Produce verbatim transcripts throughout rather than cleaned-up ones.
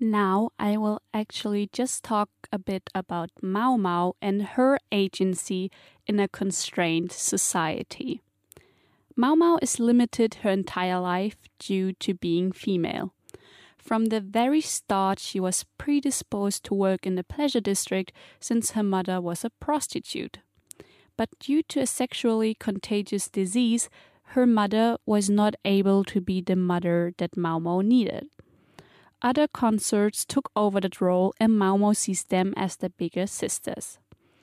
Now I will actually just talk a bit about Mau Mau and her agency in a constrained society. Mau Mau is limited her entire life due to being female. From the very start, she was predisposed to work in the pleasure district since her mother was a prostitute. But due to a sexually contagious disease, her mother was not able to be the mother that Mau Mau needed. Other consorts took over that role and Mau Mau sees them as the bigger sisters.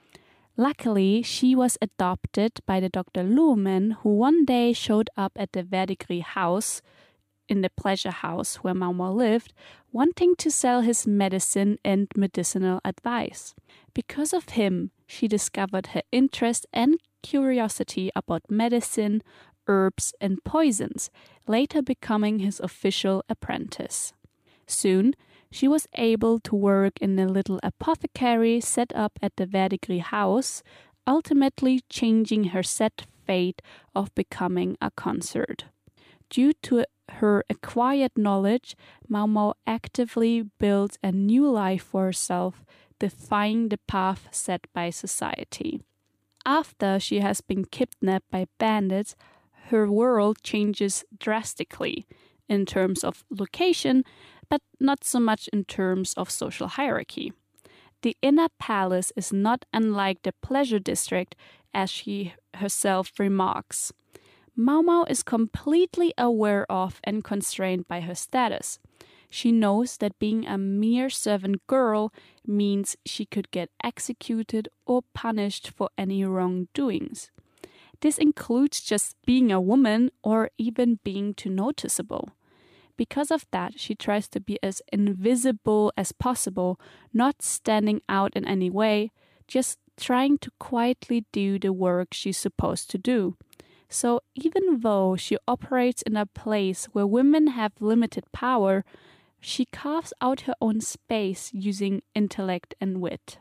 Luckily, she was adopted by the Doctor Lumen, who one day showed up at the Verdigris house, in the pleasure house where Mau Mau lived, wanting to sell his medicine and medicinal advice. Because of him, she discovered her interest and curiosity about medicine, herbs, and poisons, later becoming his official apprentice. Soon, she was able to work in a little apothecary set up at the Verdigris house, ultimately changing her set fate of becoming a consort. Due to her acquired knowledge, Mau Mau actively built a new life for herself, defying the path set by society. After she has been kidnapped by bandits, her world changes drastically in terms of location, but not so much in terms of social hierarchy. The inner palace is not unlike the pleasure district, as she herself remarks. Mau Mau is completely aware of and constrained by her status. She knows that being a mere servant girl means she could get executed or punished for any wrongdoings. This includes just being a woman or even being too noticeable. Because of that, she tries to be as invisible as possible, not standing out in any way, just trying to quietly do the work she's supposed to do. So even though she operates in a place where women have limited power, she carves out her own space using intellect and wit.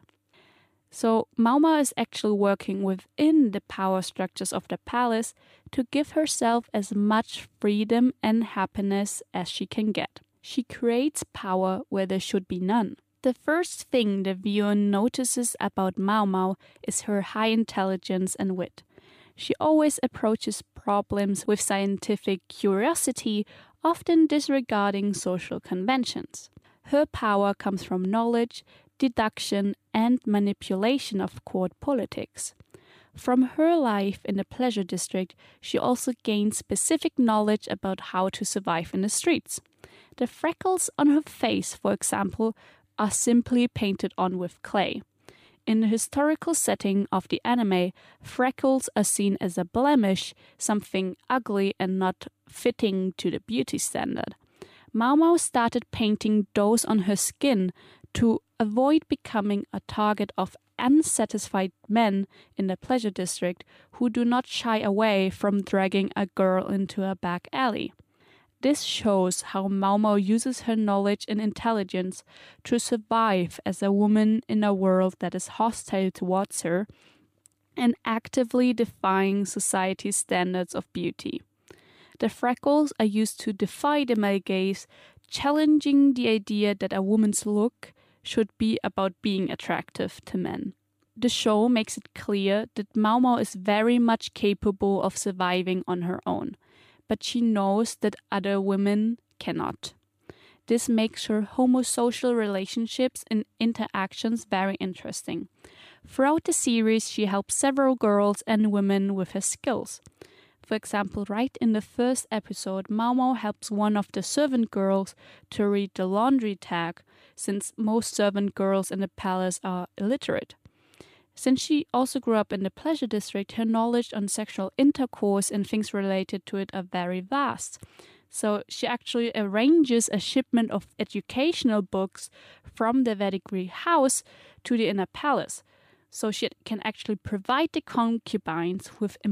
So Mau Mau is actually working within the power structures of the palace to give herself as much freedom and happiness as she can get. She creates power where there should be none. The first thing the viewer notices about Mau Mau is her high intelligence and wit. She always approaches problems with scientific curiosity, often disregarding social conventions. Her power comes from knowledge, deduction, and manipulation of court politics. From her life in the pleasure district, she also gains specific knowledge about how to survive in the streets. The freckles on her face, for example, are simply painted on with clay. In the historical setting of the anime, freckles are seen as a blemish, something ugly and not fitting to the beauty standard. Mau Mau started painting those on her skin to avoid becoming a target of unsatisfied men in the pleasure district who do not shy away from dragging a girl into a back alley. This shows how Mau Mau uses her knowledge and intelligence to survive as a woman in a world that is hostile towards her and actively defying society's standards of beauty. The freckles are used to defy the male gaze, challenging the idea that a woman's look should be about being attractive to men. The show makes it clear that Mau Mau is very much capable of surviving on her own, but she knows that other women cannot. This makes her homosocial relationships and interactions very interesting. Throughout the series, she helps several girls and women with her skills. For example, right in the first episode, Mau Mau helps one of the servant girls to read the laundry tag, since most servant girls in the palace are illiterate. Since she also grew up in the pleasure district, her knowledge on sexual intercourse and things related to it are very vast. So she actually arranges a shipment of educational books from the Verdigris house to the inner palace. So she can actually provide the concubines with